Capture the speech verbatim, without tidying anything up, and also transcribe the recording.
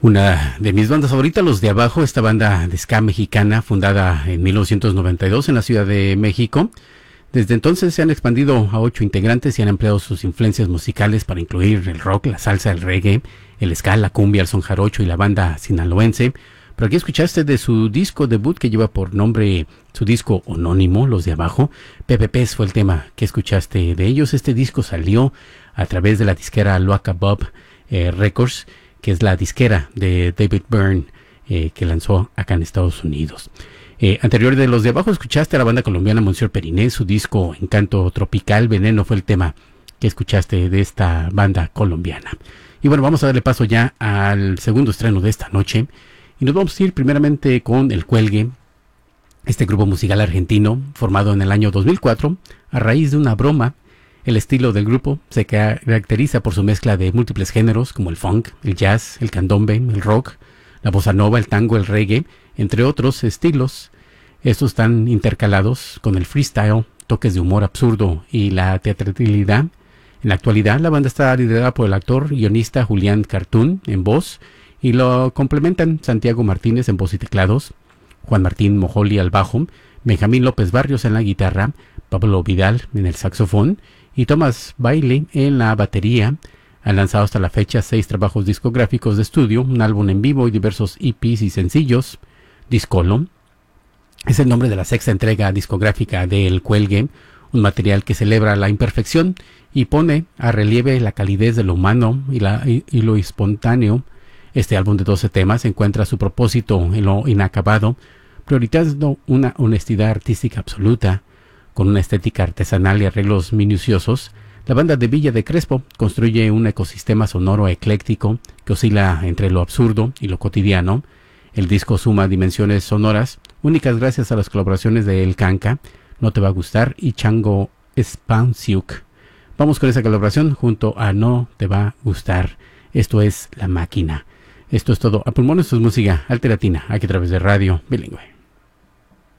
Una de mis bandas favoritas, Los de Abajo, esta banda de ska mexicana fundada en mil novecientos noventa y dos en la Ciudad de México. Desde entonces se han expandido a ocho integrantes y han empleado sus influencias musicales para incluir el rock, la salsa, el reggae, el ska, la cumbia, el son jarocho y la banda sinaloense. Pero aquí escuchaste de su disco debut que lleva por nombre su disco homónimo, Los de Abajo. P P Ps fue el tema que escuchaste de ellos. Este disco salió a través de la disquera Loaca Bob eh, Records, que es la disquera de David Byrne, eh, que lanzó acá en Estados Unidos. Eh, anterior de Los de Abajo escuchaste a la banda colombiana Monsieur Periné, su disco Encanto Tropical. Veneno fue el tema que escuchaste de esta banda colombiana. Y bueno, vamos a darle paso ya al segundo estreno de esta noche. Y nos vamos a ir primeramente con El Cuelgue, este grupo musical argentino formado en el año dos mil cuatro a raíz de una broma. El estilo del grupo se caracteriza por su mezcla de múltiples géneros como el funk, el jazz, el candombe, el rock, la bossa nova, el tango, el reggae, entre otros estilos. Estos están intercalados con el freestyle, toques de humor absurdo y la teatralidad. En la actualidad, la banda está liderada por el actor y guionista Julián Cartoon en voz y lo complementan Santiago Martínez en voz y teclados, Juan Martín Mojoli al bajo, Benjamín López Barrios en la guitarra, Pablo Vidal en el saxofón y Thomas Bailey en la batería. Han lanzado hasta la fecha seis trabajos discográficos de estudio, un álbum en vivo y diversos E Pes y sencillos. Discolo es el nombre de la sexta entrega discográfica de El Cuelgue, un material que celebra la imperfección y pone a relieve la calidez de lo humano y, la, y, y lo espontáneo. Este álbum de doce temas encuentra su propósito en lo inacabado, priorizando una honestidad artística absoluta. Con una estética artesanal y arreglos minuciosos, la banda de Villa de Crespo construye un ecosistema sonoro ecléctico que oscila entre lo absurdo y lo cotidiano. El disco suma dimensiones sonoras únicas gracias a las colaboraciones de El Canca, No Te Va a Gustar y Chango Spansiuk. Vamos con esa colaboración junto a No Te Va a Gustar. Esto es La Máquina. Esto es todo. A pulmón, esto es música alternativa aquí a través de Radio Bilingüe.